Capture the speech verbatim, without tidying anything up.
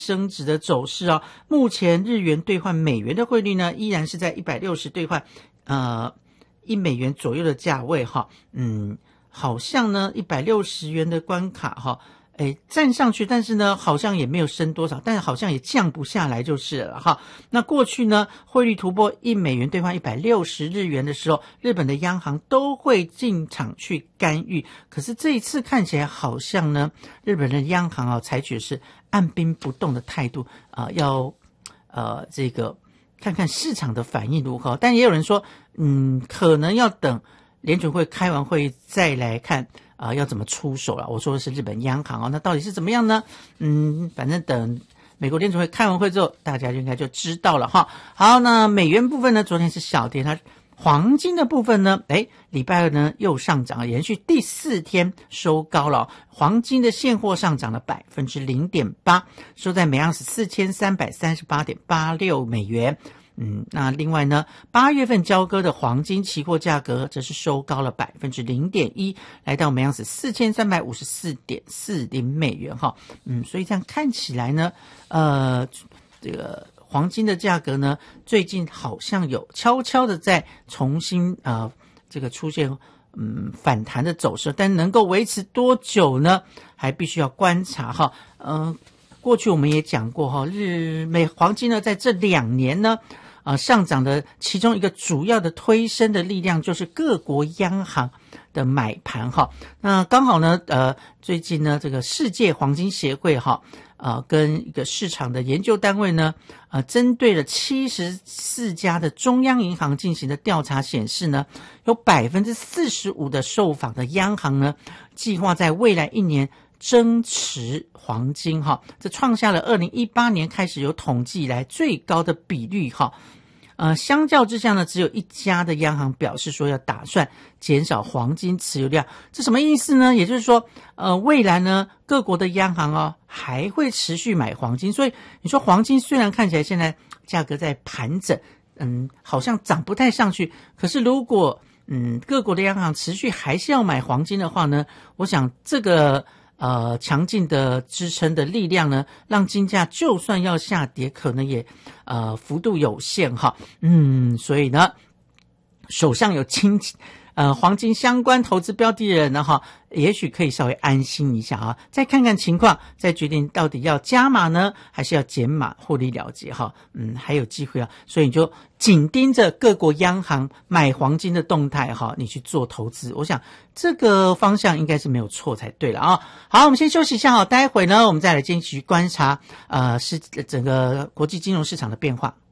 升值的走势哦。目前日元兑换美元的汇率呢，依然是在一百六十兑换呃一美元左右的价位哈。嗯，好像呢一百六十元的关卡哈。诶，站上去，但是呢，好像也没有升多少，但是好像也降不下来就是了哈。那过去呢，汇率突破一美元兑换一百六十日元的时候，日本的央行都会进场去干预。可是这一次看起来好像呢，日本的央行啊，采取的是按兵不动的态度啊、呃，要呃这个看看市场的反应如何。但也有人说，嗯，可能要等联准会开完会再来看。啊、呃，要怎么出手了？我说的是日本央行哦，那到底是怎么样呢？嗯，反正等美国联储会开完会之后，大家就应该就知道了哈。好，那美元部分呢，昨天是小跌，它黄金的部分呢，诶，礼拜二呢又上涨了，连续第四天收高了、哦。黄金的现货上涨了百分之零点八，收在每盎司四千三百三十八点八六美元。嗯，那另外呢，八月份交割的黄金期货价格则是收高了百分之零点一，来到每盎司四千三百五十四点四零美元哈。嗯，所以这样看起来呢，呃，这个黄金的价格呢，最近好像有悄悄的在重新啊、呃，这个出现嗯反弹的走势，但能够维持多久呢？还必须要观察哈。嗯、呃，过去我们也讲过哈，日美黄金呢，在这两年呢。呃，上涨的其中一个主要的推升的力量就是各国央行的买盘哈。那刚好呢，呃，最近呢，这个世界黄金协会哈，呃，跟一个市场的研究单位呢，呃，针对了七十四家的中央银行进行的调查显示呢，有百分之四十五的受访的央行呢，计划在未来一年增持黄金哈，这创下了二零一八年开始有统计以来最高的比率哈。呃，相较之下呢，只有一家的央行表示说要打算减少黄金持有量，这什么意思呢？也就是说，呃，未来呢，各国的央行哦还会持续买黄金，所以你说黄金虽然看起来现在价格在盘整，嗯，好像涨不太上去，可是如果嗯各国的央行持续还是要买黄金的话呢，我想这个。呃，强劲的支撑的力量呢，让金价就算要下跌，可能也呃幅度有限哈。嗯，所以呢，手上有金呃黄金相关投资标的的人呢哈，也许可以稍微安心一下啊，再看看情况，再决定到底要加码呢，还是要减码获利了结哈。嗯，还有机会啊，所以你就紧盯着各国央行买黄金的动态哈，你去做投资，我想这个方向应该是没有错才对了啊。好，我们先休息一下哈，待会呢我们再来继续观察呃是整个国际金融市场的变化。